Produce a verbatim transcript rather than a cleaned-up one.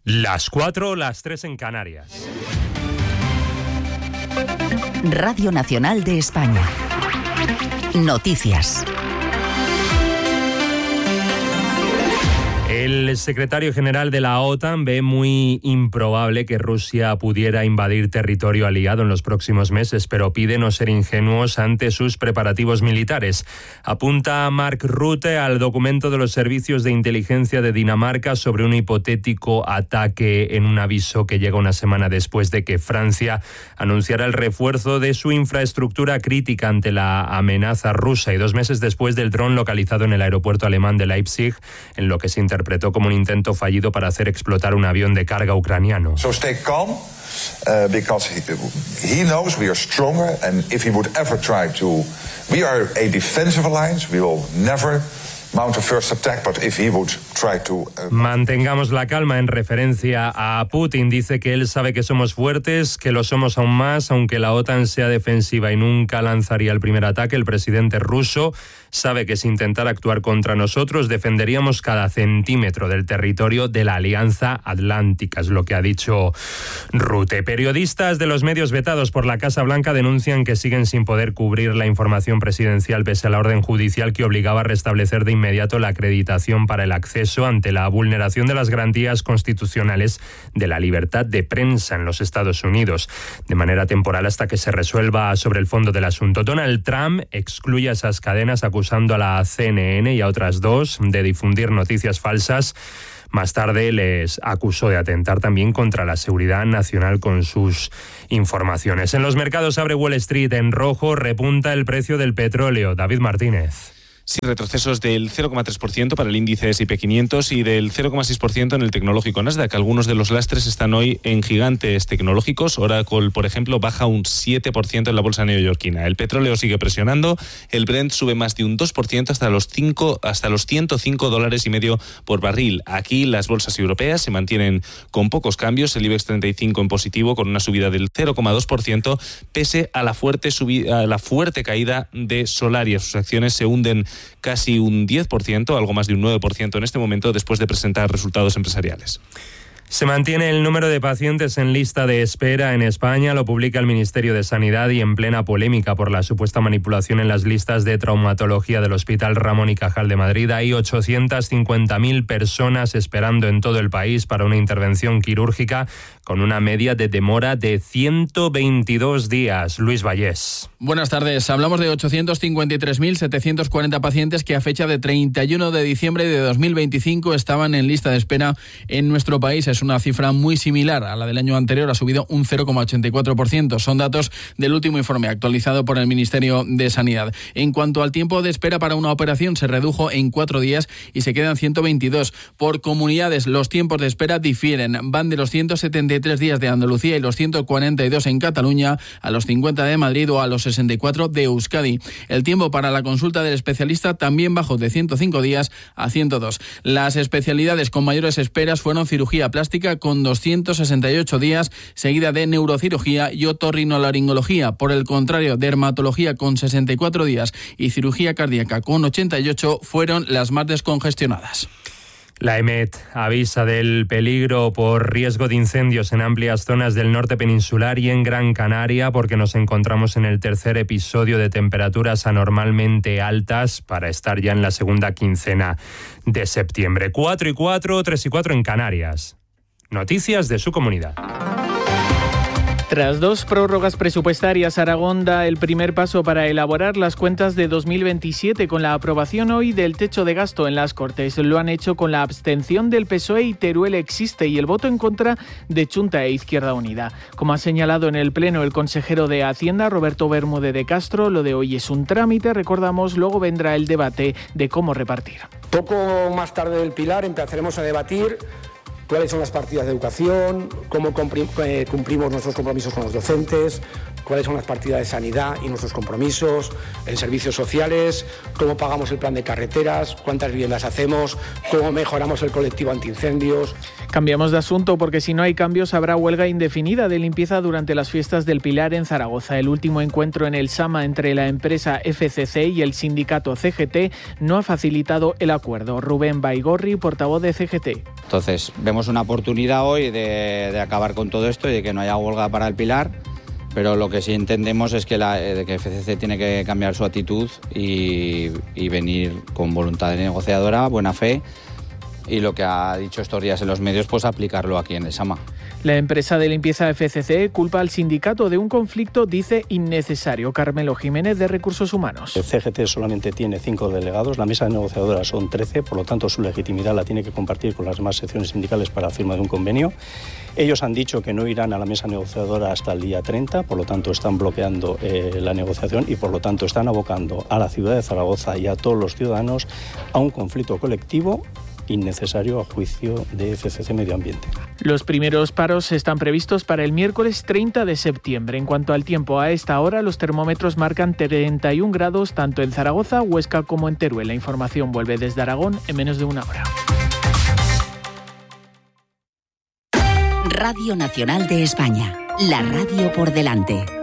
Las cuatro, las tres en Canarias. Radio Nacional de España. Noticias. El secretario general de la OTAN ve muy improbable que Rusia pudiera invadir territorio aliado en los próximos meses, pero pide no ser ingenuos ante sus preparativos militares. Apunta Mark Rutte al documento de los servicios de inteligencia de Dinamarca sobre un hipotético ataque, en un aviso que llega una semana después de que Francia anunciara el refuerzo de su infraestructura crítica ante la amenaza rusa y dos meses después del dron localizado en el aeropuerto alemán de Leipzig, en lo que se interpretó como un intento fallido para hacer explotar un avión de carga ucraniano. So stay calm, uh, because he, he knows we are stronger, and if he would ever try to, we are a defensive alliance, we will never mount a first attack, but if he would try to... Uh... Mantengamos la calma en referencia a Putin. Dice que él sabe que somos fuertes, que lo somos aún más, aunque la OTAN sea defensiva y nunca lanzaría el primer ataque. El presidente ruso sabe que si intentara actuar contra nosotros, defenderíamos cada centímetro del territorio de la Alianza Atlántica, es lo que ha dicho Rutte. Periodistas de los medios vetados por la Casa Blanca denuncian que siguen sin poder cubrir la información presidencial pese a la orden judicial que obligaba a restablecer de inmediato la acreditación para el acceso ante la vulneración de las garantías constitucionales de la libertad de prensa en los Estados Unidos, de manera temporal hasta que se resuelva sobre el fondo del asunto. Donald Trump excluye a esas cadenas acusando a la C N N y a otras dos de difundir noticias falsas. Más tarde les acusó de atentar también contra la seguridad nacional con sus informaciones. En los mercados abre Wall Street en rojo, repunta el precio del petróleo. David Martínez. Sí, retrocesos del cero coma tres por ciento para el índice ese y pe quinientos y del cero coma seis por ciento en el tecnológico Nasdaq. Algunos de los lastres están hoy en gigantes tecnológicos. Oracle, por ejemplo, baja un siete por ciento en la bolsa neoyorquina. El petróleo sigue presionando. El Brent sube más de un dos por ciento hasta los cinco, hasta los ciento cinco dólares y medio por barril. Aquí las bolsas europeas se mantienen con pocos cambios. El IBEX treinta y cinco en positivo con una subida del cero coma dos por ciento pese a la fuerte subida, a la fuerte caída de Solaria. Sus acciones se hunden casi un diez por ciento, algo más de un nueve por ciento en este momento, después de presentar resultados empresariales. Se mantiene el número de pacientes en lista de espera en España, lo publica el Ministerio de Sanidad y en plena polémica por la supuesta manipulación en las listas de traumatología del Hospital Ramón y Cajal de Madrid. Hay ochocientas cincuenta mil personas esperando en todo el país para una intervención quirúrgica con una media de demora de ciento veintidós días. Luis Vallés. Buenas tardes. Hablamos de ochocientos cincuenta y tres mil setecientos cuarenta pacientes que a fecha de treinta y uno de diciembre de dos mil veinticinco estaban en lista de espera en nuestro país. Es una cifra muy similar a la del año anterior, ha subido un cero coma ochenta y cuatro por ciento. Son datos del último informe actualizado por el Ministerio de Sanidad. En cuanto al tiempo de espera para una operación, se redujo en cuatro días y se quedan ciento veintidós. Por comunidades, los tiempos de espera difieren. Van de los ciento setenta y tres días de Andalucía y los ciento cuarenta y dos en Cataluña a los cincuenta de Madrid o a los sesenta y cuatro de Euskadi. El tiempo para la consulta del especialista también bajó de ciento cinco días a ciento dos. Las especialidades con mayores esperas fueron cirugía plástica con doscientos sesenta y ocho días, seguida de neurocirugía y otorrinolaringología. Por el contrario, dermatología con sesenta y cuatro días y cirugía cardíaca con ochenta y ocho fueron las más descongestionadas. La EMET avisa del peligro por riesgo de incendios en amplias zonas del norte peninsular y en Gran Canaria, porque nos encontramos en el tercer episodio de temperaturas anormalmente altas para estar ya en la segunda quincena de septiembre. Cuatro y cuatro, tres y cuatro en Canarias. Noticias de su comunidad. Tras dos prórrogas presupuestarias, Aragón da el primer paso para elaborar las cuentas de dos mil veintisiete con la aprobación hoy del techo de gasto en las Cortes. Lo han hecho con la abstención del P S O E y Teruel existe y el voto en contra de Chunta e Izquierda Unida. Como ha señalado en el Pleno el consejero de Hacienda, Roberto Bermúdez de Castro, lo de hoy es un trámite, recordamos, luego vendrá el debate de cómo repartir. Poco más tarde del Pilar empezaremos a debatir cuáles son las partidas de educación, cómo cumplimos nuestros compromisos con los docentes, cuáles son las partidas de sanidad y nuestros compromisos, en servicios sociales, cómo pagamos el plan de carreteras, cuántas viviendas hacemos, cómo mejoramos el colectivo antiincendios. Cambiamos de asunto porque si no hay cambios habrá huelga indefinida de limpieza durante las fiestas del Pilar en Zaragoza. El último encuentro en el Sama entre la empresa F C C y el sindicato C G T no ha facilitado el acuerdo. Rubén Baigorri, portavoz de C G T. Entonces, vemos tenemos una oportunidad hoy de, de acabar con todo esto y de que no haya huelga para el Pilar, pero lo que sí entendemos es que, la, de que F C C tiene que cambiar su actitud y, y venir con voluntad de negociadora, buena fe, y lo que ha dicho estos días en los medios, pues aplicarlo aquí en Lezama. La empresa de limpieza F C C culpa al sindicato de un conflicto, dice, innecesario. Carmelo Jiménez, de Recursos Humanos. El C G T solamente tiene cinco delegados, la mesa negociadora son trece, por lo tanto su legitimidad la tiene que compartir con las demás secciones sindicales para la firma de un convenio. Ellos han dicho que no irán a la mesa negociadora hasta el día treinta, por lo tanto están bloqueando eh, la negociación y por lo tanto están abocando a la ciudad de Zaragoza y a todos los ciudadanos a un conflicto colectivo innecesario a juicio de F C C Medio Ambiente. Los primeros paros están previstos para el miércoles treinta de septiembre. En cuanto al tiempo, a esta hora los termómetros marcan treinta y un grados tanto en Zaragoza, Huesca como en Teruel. La información vuelve desde Aragón en menos de una hora. Radio Nacional de España, la radio por delante.